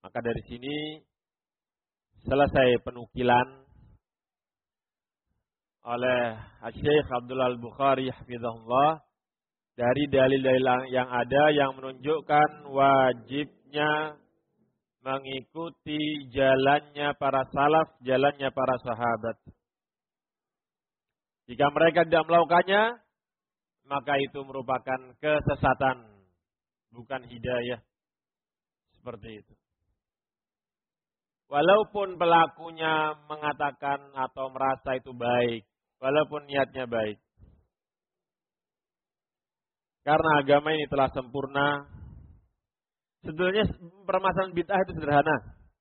Maka dari sini selesai penukilan oleh Syekh Abdullah Al-Bukhari hafizahullah dari dalil-dalil yang ada yang menunjukkan wajibnya mengikuti jalannya para salaf, jalannya para sahabat. Jika mereka tidak melakukannya, maka itu merupakan kesesatan, bukan hidayah. Seperti itu. Walaupun pelakunya mengatakan atau merasa itu baik, walaupun niatnya baik. Karena agama ini telah sempurna. Sebetulnya permasalahan bid'ah itu sederhana.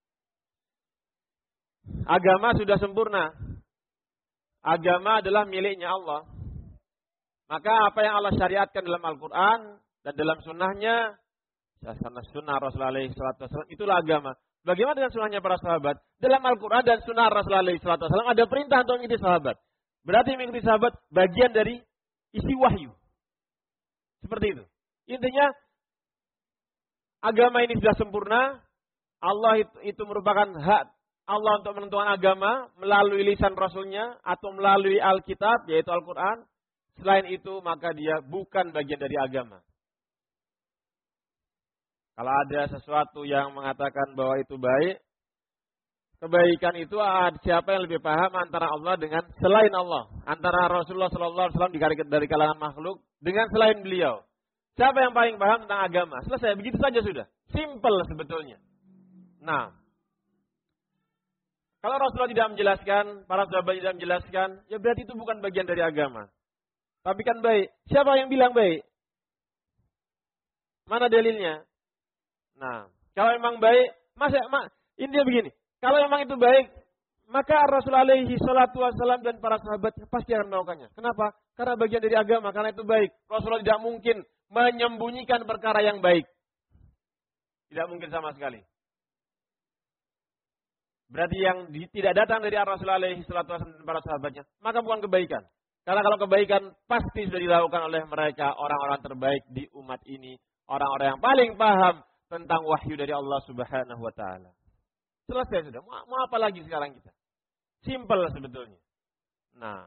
Agama sudah sempurna. Agama adalah miliknya Allah. Maka apa yang Allah syariatkan dalam Al-Quran dan dalam sunnahnya, karena sunnah Rasulullah SAW, itulah agama. Bagaimana dengan sunnahnya para sahabat? Dalam Al-Quran dan sunnah Rasulullah SAW ada perintah untuk mengikuti sahabat. Berarti mengikuti sahabat bagian dari isi wahyu. Seperti itu. Intinya, agama ini sudah sempurna. Allah itu merupakan hak Allah untuk menentukan agama melalui lisan Rasulnya atau melalui Alkitab, yaitu Al-Quran. Selain itu, maka dia bukan bagian dari agama. Kalau ada sesuatu yang mengatakan bahwa itu baik, kebaikan itu siapa yang lebih paham antara Allah dengan selain Allah. Antara Rasulullah SAW dari kalangan makhluk dengan selain beliau. Siapa yang paling paham tentang agama? Selesai, begitu saja sudah. Simple sebetulnya. Nah, kalau Rasulullah tidak menjelaskan, para sahabat tidak menjelaskan, ya berarti itu bukan bagian dari agama. Tapi kan baik. Siapa yang bilang baik? Mana dalilnya? Nah, kalau memang baik, intinya begini. Kalau memang itu baik, maka Rasulullah SAW dan para sahabat pasti akan melakukannya. Kenapa? Karena bagian dari agama, karena itu baik. Rasulullah tidak mungkin menyembunyikan perkara yang baik. Tidak mungkin sama sekali. Berarti yang tidak datang dari Rasulullah SAW dan para sahabatnya, maka bukan kebaikan. Karena kalau kebaikan pasti sudah dilakukan oleh mereka, orang-orang terbaik di umat ini, orang-orang yang paling paham tentang wahyu dari Allah Subhanahu wa taala. Selesai sudah. Mau apa lagi sekarang kita? Simple sebetulnya. Nah.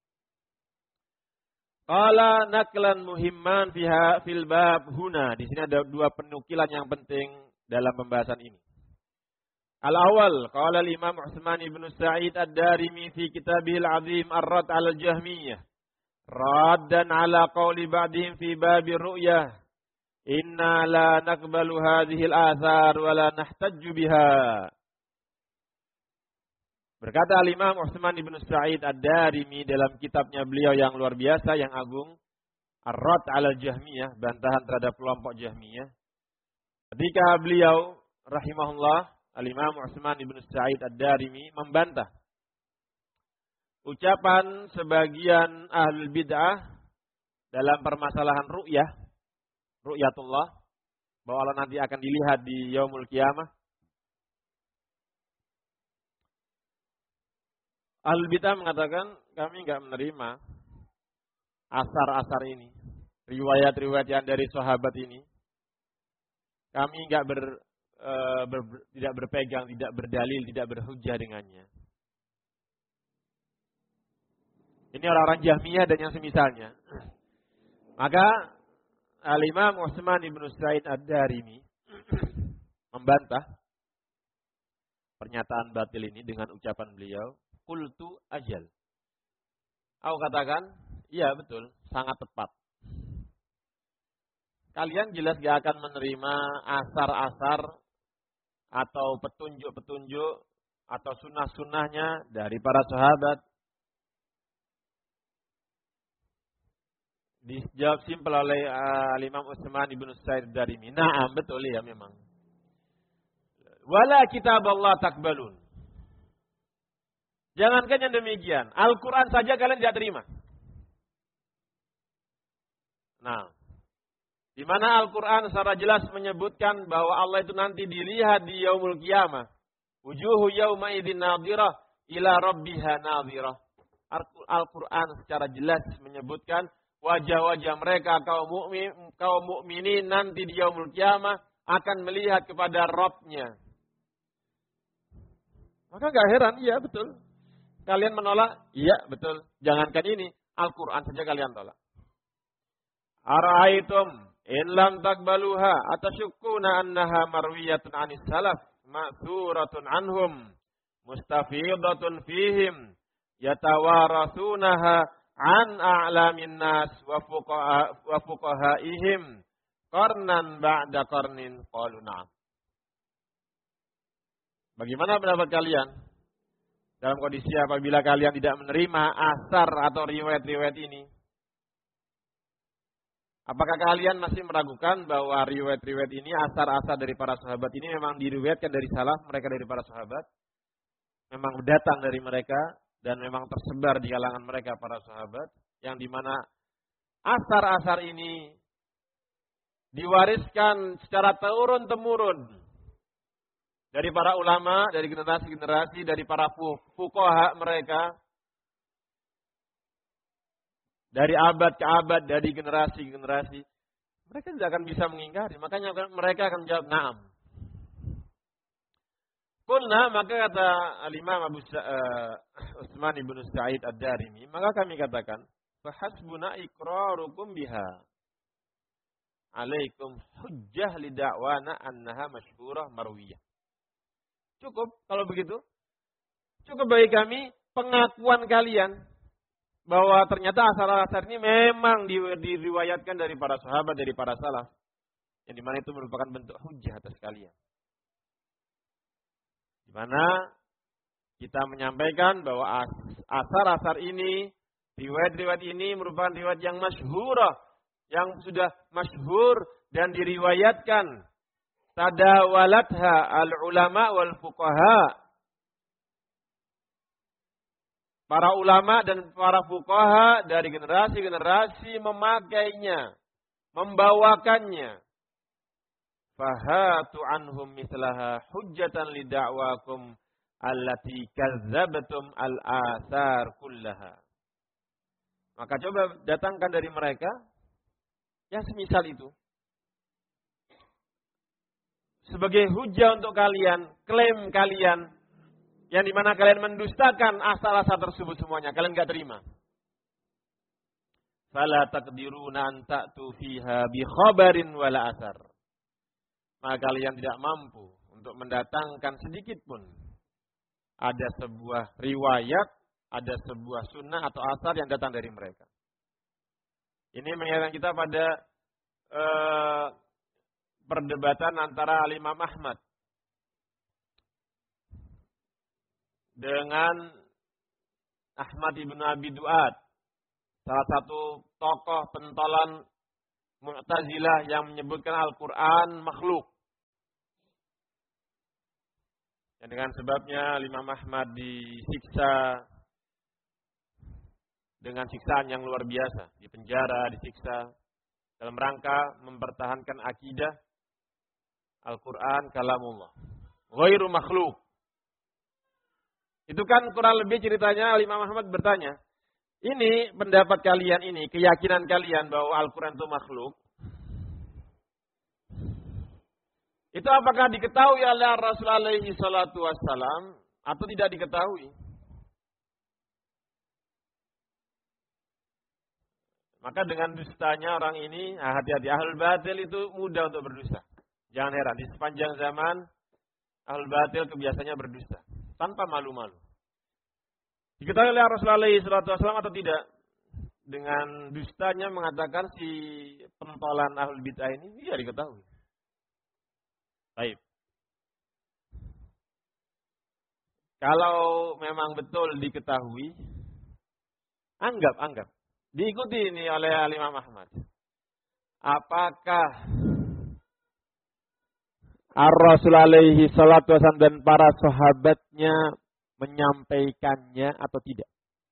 Qala naklan muhimman fil bab huna. Di sini ada dua penukilan yang penting dalam pembahasan ini. Al-awwal, qala al-Imam Utsman ibn Sa'id ad-Darimi fi kitabihil azim Ar-Radd 'ala al-Jahmiyah. Raddan 'ala qawli ba'dihim fi babir ru'yah. Inna la naqbalu hadhihi al-athar wa la nahtajju biha. Berkata al-Imam Utsman ibn Sa'id ad-Darimi dalam kitabnya beliau yang luar biasa, yang agung, Ar-Radd 'ala al-Jahmiyah, bantahan terhadap kelompok Jahmiyah. Ketika beliau rahimahullah Al-Imam Utsman ibn Sa'id ad-Darimi membantah ucapan sebagian ahlul bid'ah dalam permasalahan ru'yatullah, bahwa Allah nanti akan dilihat di yaumul qiyamah. Ahlul bid'ah mengatakan kami enggak menerima asar-asar ini, riwayat-riwayat yang dari sahabat ini. Kami enggak tidak berpegang, tidak berdalil, tidak berhujjah dengannya. Ini orang-orang Jahmiyah dan yang semisalnya. Maka Al-Imam Utsman ibn Sa'id ad-Darimi membantah pernyataan batil ini dengan ucapan beliau, qultu ajal. Aku katakan, iya betul, sangat tepat. Kalian jelas gak akan menerima asar-asar atau petunjuk-petunjuk atau sunnah-sunnahnya dari para sahabat. Dijawab simpel oleh Imam Utsman ibn Sa'id ad-Darimi. Naam, betul ya memang. Wala kitab Allah takbalun. Jangankan yang demikian, Al-Quran saja kalian tidak terima. Nah, di mana Al-Quran secara jelas menyebutkan bahwa Allah itu nanti dilihat di yaumul qiyamah. Wujuhu yawma idzin nadhirah ila rabbiha nadhirah. Al-Quran secara jelas menyebutkan wajah-wajah mereka kaum mukminin nanti di yaumul qiyamah akan melihat kepada Rabbnya. Maka gak heran, iya betul. Kalian menolak, iya betul. Jangankan ini, Al-Quran saja kalian tolak. Ara'aitum in lam takbaluha atasyukkuna annaha marwiyatun anis salaf ma'thuratun anhum mustafidatun fihim yatawarasunaha an a'lamin nas wa fuqahaihim qarnan ba'da qarnin qalu na'am. Bagaimana pendapat kalian dalam kondisi apabila kalian tidak menerima asar atau riwayat-riwayat ini? Apakah kalian masih meragukan bahwa riwayat-riwayat ini, asar-asar dari para sahabat ini memang diriwayatkan dari salaf mereka dari para sahabat? Memang datang dari mereka dan memang tersebar di kalangan mereka para sahabat, yang dimana asar-asar ini diwariskan secara turun-temurun dari para ulama, dari generasi-generasi, dari para fuqaha mereka, dari abad ke abad, dari generasi ke generasi. Mereka tidak akan bisa mengingkari, makanya mereka akan menjawab na'am. Qulna, maka kata Al-Imam Utsman ibn Sa'id Ad-Darimi, maka kami katakan, fahasbuna iqrarukum biha. Alaikum hujjah li da'wana annaha masyhurah marwiyah. Cukup kalau begitu. Cukup bagi kami pengakuan kalian bahwa ternyata asar-asar ini memang diriwayatkan dari para sahabat, dari para salaf. Yang dimana itu merupakan bentuk hujjah atas kalian. Dimana kita menyampaikan bahwa asar-asar ini, riwayat-riwayat ini merupakan riwayat yang masyhurah, yang sudah masyhur dan diriwayatkan. Tadawalatha al-ulama wal fuqaha. Para ulama dan para fuqaha dari generasi-generasi memakainya, membawakannya. Fahatu anhum mislaha hujjatan lida'wakum allati kazzabatum al-athar kullaha. Maka coba datangkan dari mereka yang semisal itu. Sebagai hujjah untuk kalian, klaim kalian, yang dimana kalian mendustakan asal-asal tersebut semuanya, kalian gak terima. Fala taqdiruna an ta'tu fiha bi khabarin wala asar. Maka kalian tidak mampu untuk mendatangkan sedikit pun ada sebuah riwayat, ada sebuah sunnah atau asar yang datang dari mereka. Ini mengingatkan kita pada perdebatan antara Imam Ahmad dengan Ahmad ibn Abi Du'ad, salah satu tokoh pentolan Mu'tazilah yang menyebutkan Al-Quran makhluk. Dan dengan sebabnya Imam Ahmad disiksa dengan siksaan yang luar biasa, dipenjara, disiksa dalam rangka mempertahankan akidah Al-Quran kalamullah, ghairu makhluk. Itu kan kurang lebih ceritanya Imam Ahmad bertanya, ini pendapat kalian ini, keyakinan kalian bahwa Al-Quran itu makhluk, itu apakah diketahui oleh Rasulullah alaihi salatu wassalam atau tidak diketahui? Maka dengan dustanya orang ini, hati-hati, ahlul batil itu mudah untuk berdusta. Jangan heran, di sepanjang zaman ahlul batil kebiasaannya berdusta tanpa malu-malu. Diketahui oleh Rasulullah SAW atau tidak? Dengan dustanya mengatakan si pentolan ahlul bid'ah ini, iya diketahui. Baik. Kalau memang betul diketahui, anggap. Diikuti ini oleh Imam Ahmad. Apakah Ar-Rasul alaihi salatu wasallam dan para sahabatnya menyampaikannya atau tidak?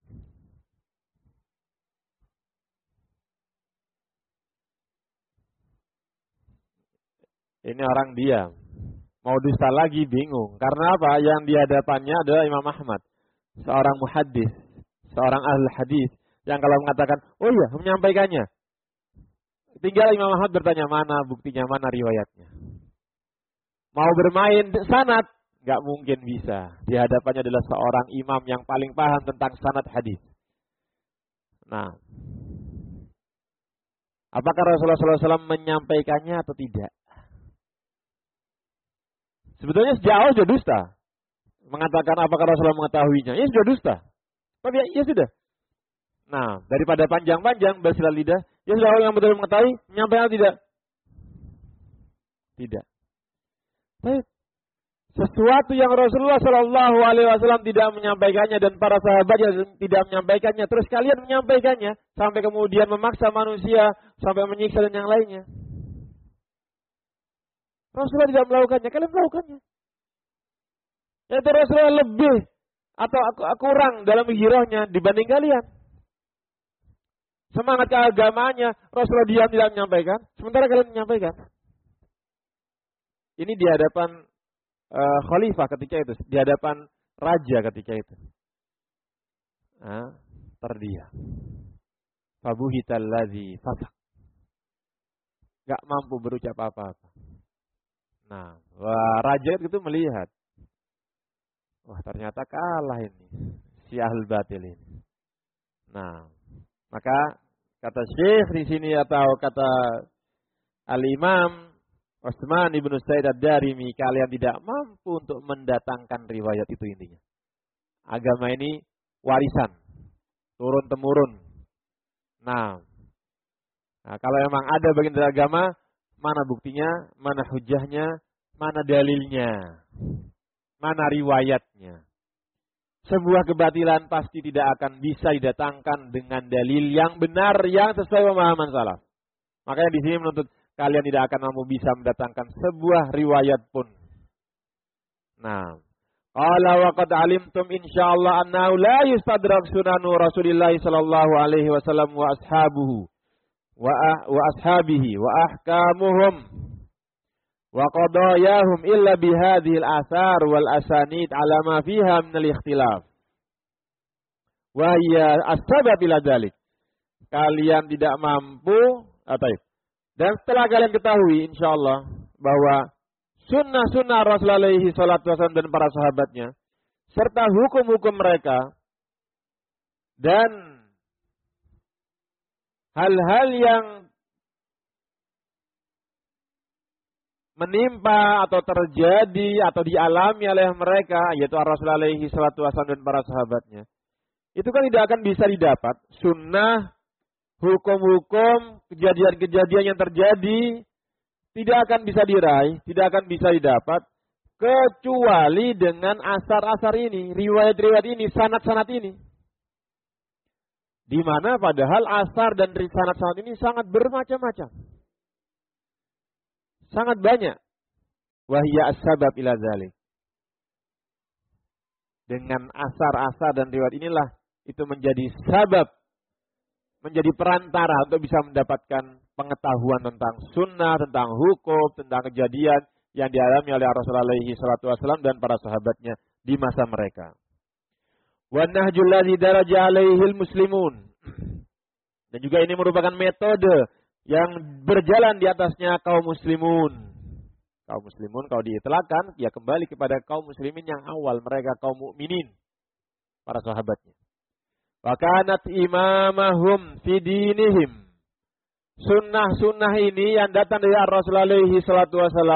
Ini orang diam. Mau dusta lagi bingung. Karena apa? Yang di hadapannya adalah Imam Ahmad. Seorang muhaddis. Seorang ahli hadis. Yang kalau mengatakan, oh iya menyampaikannya. Tinggal Imam Ahmad bertanya, mana buktinya, mana riwayatnya. Mau bermain sanad, Nggak mungkin bisa. Di hadapannya adalah seorang imam yang paling paham tentang sanad hadis. Nah, apakah Rasulullah SAW menyampaikannya atau tidak? Sebetulnya sejauh sudah dusta. Mengatakan apakah Rasulullah mengetahuinya. Ya sudah dusta. Tapi ya sudah. Nah, daripada panjang-panjang bersilat lidah, ya sudah orang yang betul mengetahui, menyampaikan atau tidak? Tidak. Baik. Sesuatu yang Rasulullah SAW tidak menyampaikannya dan para sahabatnya tidak menyampaikannya, terus kalian menyampaikannya sampai kemudian memaksa manusia sampai menyiksa dan yang lainnya. Rasulullah tidak melakukannya, kalian melakukannya. Yaitu Rasulullah lebih atau kurang dalam hijrahnya dibanding kalian. Semangat keagamaannya Rasulullah diam tidak menyampaikan, sementara kalian menyampaikan. Ini di hadapan khalifah ketika itu, di hadapan raja ketika itu. Terdiam. Fabuhital ladzi fasak. Gak mampu berucap apa-apa. Nah, raja itu melihat. Wah, ternyata kalah ini. Si ahlul batil ini. Nah, maka kata Syekh di sini atau kata Al-Imam Utsman ibnu Said ad-Darimi, kalian tidak mampu untuk mendatangkan riwayat itu intinya. Agama ini warisan, turun-temurun. Nah, kalau memang ada bagian dari agama, mana buktinya, mana hujahnya, mana dalilnya, mana riwayatnya. Sebuah kebatilan pasti tidak akan bisa didatangkan dengan dalil yang benar, yang sesuai pemahaman salaf. Makanya di sini menuntut kalian tidak akan mampu bisa mendatangkan sebuah riwayat pun. Nah, qala wa qad alimtum insyaallah annahu la yustadrak sunanu Rasulillah sallallahu alaihi wasallam wa ashabuhu wa ashabihi wa ahkamuhum wa qadayahum illa bihadhihi al-athar wal asanid ala ma fiha min al-ikhtilaf. Wa hiya as-sabab ila dzalik. Kalian tidak mampu dan setelah kalian ketahui insyaallah bahwa sunnah-sunnah Rasulullah alaihi salatu wasallam dan para sahabatnya serta hukum-hukum mereka dan hal-hal yang menimpa atau terjadi atau dialami oleh mereka yaitu Rasulullah alaihi salatu wasallam dan para sahabatnya, itu kan tidak akan bisa didapat sunnah, hukum-hukum, kejadian-kejadian yang terjadi tidak akan bisa diraih, tidak akan bisa didapat kecuali dengan asar-asar ini, riwayat-riwayat ini, sanad-sanad ini. Di mana padahal asar dan sanad-sanad ini sangat bermacam-macam. Sangat banyak. Wahya as-sabab ila dzalik. Dengan asar-asar dan riwayat inilah itu menjadi sabab, menjadi perantara untuk bisa mendapatkan pengetahuan tentang sunnah, tentang hukum, tentang kejadian yang dialami oleh Rasulullah alaihi salatu wasallam dan para sahabatnya di masa mereka. Wa nahjul ladzi daraja alaihil muslimun. Dan juga ini merupakan metode yang berjalan di atasnya kaum muslimun. Kaum muslimun kalau diitlaqkan ya kembali kepada kaum muslimin yang awal, mereka kaum mukminin, para sahabatnya. Wa kanat imamahum fi dinihim. Sunnah-sunnah ini yang datang dari Rasulullah alaihi salatu wasallam